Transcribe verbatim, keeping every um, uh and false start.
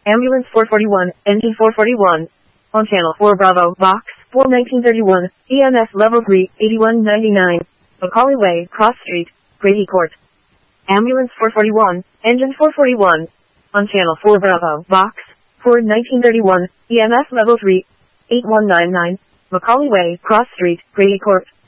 Ambulance four forty-one, Engine four forty-one. On Channel four Bravo, Box four nineteen thirty-one, E M S Level three, eighty-one ninety-nine. Macaulay Way, Cross Street, Grady Court. Ambulance four forty-one, Engine four forty-one. On Channel four Bravo, Box four nineteen thirty-one, E M S Level three, eighty-one ninety-nine. Macaulay Way, Cross Street, Grady Court.